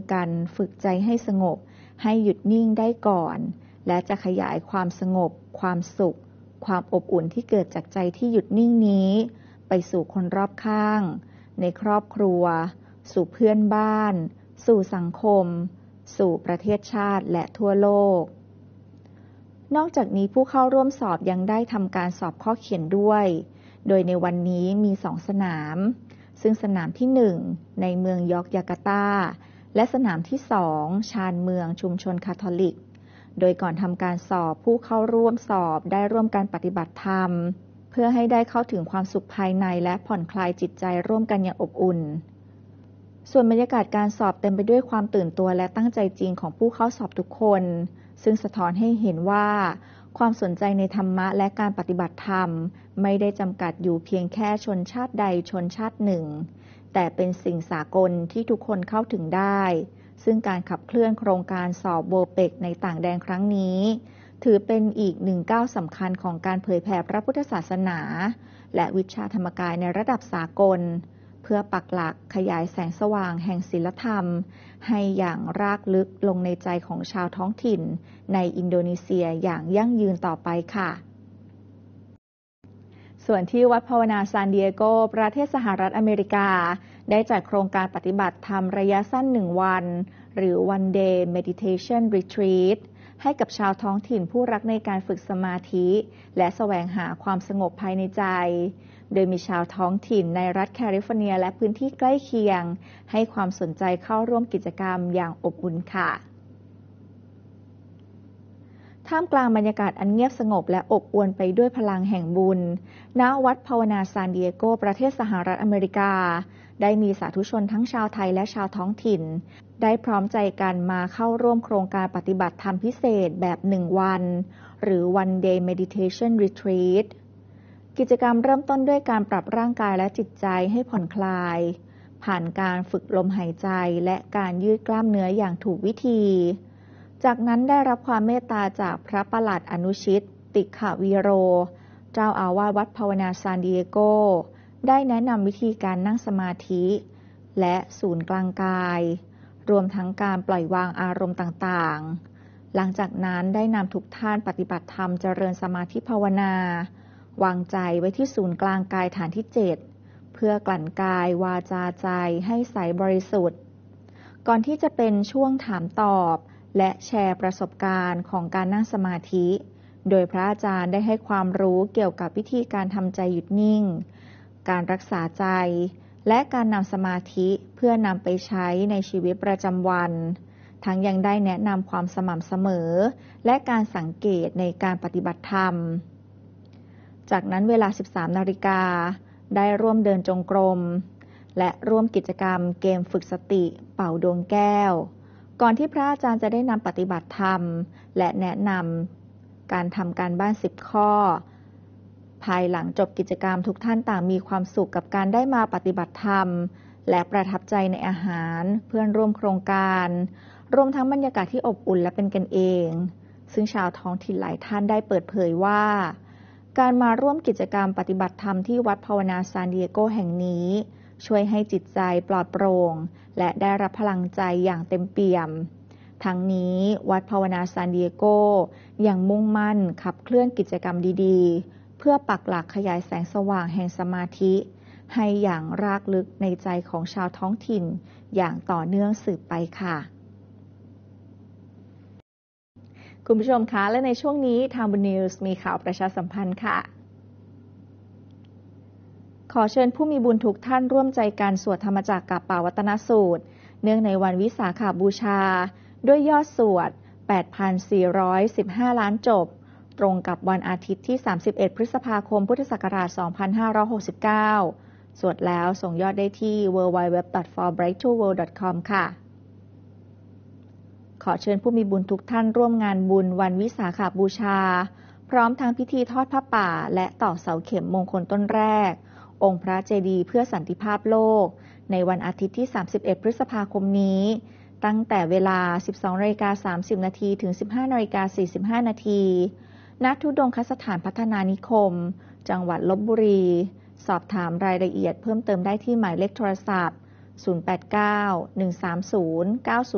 กันฝึกใจให้สงบให้หยุดนิ่งได้ก่อนและจะขยายความสงบความสุขความอบอุ่นที่เกิดจากใจที่หยุดนิ่งนี้ไปสู่คนรอบข้างในครอบครัวสู่เพื่อนบ้านสู่สังคมสู่ประเทศชาติและทั่วโลกนอกจากนี้ผู้เข้าร่วมสอบยังได้ทำการสอบข้อเขียนด้วยโดยในวันนี้มี2 สนามซึ่งสนามที่1ในเมืองยอร์กจาการ์ตาและสนามที่2ชานเมืองชุมชนคาทอลิกโดยก่อนทำการสอบผู้เข้าร่วมสอบได้ร่วมการปฏิบัติธรรมเพื่อให้ได้เข้าถึงความสุขภายในและผ่อนคลายจิตใจร่วมกันอย่างอบอุ่นส่วนบรรยากาศการสอบเต็มไปด้วยความตื่นตัวและตั้งใจจริงของผู้เข้าสอบทุกคนซึ่งสะท้อนให้เห็นว่าความสนใจในธรรมะและการปฏิบัติธรรมไม่ได้จำกัดอยู่เพียงแค่ชนชาติใดชนชาติหนึ่งแต่เป็นสิ่งสากลที่ทุกคนเข้าถึงได้ซึ่งการขับเคลื่อนโครงการสอบโบเปกในต่างแดนครั้งนี้ถือเป็นอีกหนึ่งก้าวสำคัญของการเผยแผ่พระพุทธศาสนาและวิชาธรรมกายในระดับสากลเพื่อปักหลักขยายแสงสว่างแห่งศีลธรรมให้อย่างรากลึกลงในใจของชาวท้องถิ่นในอินโดนีเซียอย่างยั่งยืนต่อไปค่ะส่วนที่วัดภาวนาซานดิเอโกประเทศสหรัฐอเมริกาได้จัดโครงการปฏิบัติธรรมระยะสั้น1 วันหรือ One Day Meditation Retreat ให้กับชาวท้องถิ่นผู้รักในการฝึกสมาธิและแสวงหาความสงบภายในใจโดยมีชาวท้องถิ่นในรัฐแคลิฟอร์เนียและพื้นที่ใกล้เคียงให้ความสนใจเข้าร่วมกิจกรรมอย่างอบอุ่นค่ะท่ามกลางบรรยากาศอันเงียบสงบและอบอวลไปด้วยพลังแห่งบุญณวัดภาวนาซานดิเอโกประเทศสหรัฐอเมริกาได้มีสาธุชนทั้งชาวไทยและชาวท้องถิ่นได้พร้อมใจกันมาเข้าร่วมโครงการปฏิบัติธรรมพิเศษแบบ1 วันหรือ One Day Meditation Retreat กิจกรรมเริ่มต้นด้วยการปรับร่างกายและจิตใจให้ผ่อนคลายผ่านการฝึกลมหายใจและการยืดกล้ามเนื้ออย่างถูกวิธีจากนั้นได้รับความเมตตาจากพระประหลัดอนุชิตติขวีโรเจ้าอาวาสวัดภาวนาซานดิเอโกได้แนะนำวิธีการนั่งสมาธิและศูนย์กลางกายรวมทั้งการปล่อยวางอารมณ์ต่างๆหลังจากนั้นได้นำทุกท่านปฏิบัติธรรมเจริญสมาธิภาวนาวางใจไว้ที่ศูนย์กลางกายฐานที่7เพื่อกลั่นกายวาจาใจให้ใสบริสุทธิ์ก่อนที่จะเป็นช่วงถามตอบและแชร์ประสบการณ์ของการนั่งสมาธิโดยพระอาจารย์ได้ให้ความรู้เกี่ยวกับวิธีการทำใจหยุดนิ่งการรักษาใจและการนำสมาธิเพื่อนำไปใช้ในชีวิตประจำวันทั้งยังได้แนะนำความสม่ำเสมอและการสังเกตในการปฏิบัติธรรมจากนั้นเวลา 13 นาฬิกาได้ร่วมเดินจงกรมและร่วมกิจกรรมเกมฝึกสติเป่าดวงแก้วก่อนที่พระอาจารย์จะได้นำปฏิบัติธรรมและแนะนำการทำการบ้าน10 ข้อภายหลังจบกิจกรรมทุกท่านต่างมีความสุขกับการได้มาปฏิบัติธรรมและประทับใจในอาหารเพื่อนร่วมโครงการรวมทั้งบรรยากาศที่อบอุ่นและเป็นกันเองซึ่งชาวท้องถิ่นหลายท่านได้เปิดเผยว่าการมาร่วมกิจกรรมปฏิบัติธรรมที่วัดภาวนาซานดิเอโกแห่งนี้ช่วยให้จิตใจปลอดโปร่งและได้รับพลังใจอย่างเต็มเปี่ยมทั้งนี้วัดภาวนาซานดิเอโกยังมุ่งมั่นขับเคลื่อนกิจกรรมดีๆเพื่อปักหลักขยายแสงสว่างแห่งสมาธิให้อย่างรากลึกในใจของชาวท้องถิ่นอย่างต่อเนื่องสืบไปค่ะคุณผู้ชมคะและในช่วงนี้ทางบุญนิวส์มีข่าวประชาสัมพันธ์ค่ะขอเชิญผู้มีบุญทุกท่านร่วมใจกันสวดธรรมจักรกับป่าวัตนสูตรเนื่องในวันวิสาขบูชาด้วยยอดสวด 8,415 ล้านจบตรงกับวันอาทิตย์ที่ 31 พฤษภาคม พุทธศักราช 2569 สวดแล้วส่งยอดได้ที่ www.forbrightoworld.com ค่ะขอเชิญผู้มีบุญทุกท่านร่วมงานบุญวันวิสาขบูชาพร้อมทั้งพิธีทอดผ้าป่าและตอกเสาเข็มมงคลต้นแรกองค์พระเจดีย์เพื่อสันติภาพโลกในวันอาทิตย์ที่ 31 พฤษภาคมนี้ตั้งแต่เวลา 12:30 น. ถึง 15:45 น. ณ ธุดงคสถานพัฒนานิคมจังหวัดลพบุรีสอบถามรายละเอียดเพิ่มเติมได้ที่หมายเลขโทรศัพท์ 089 130 90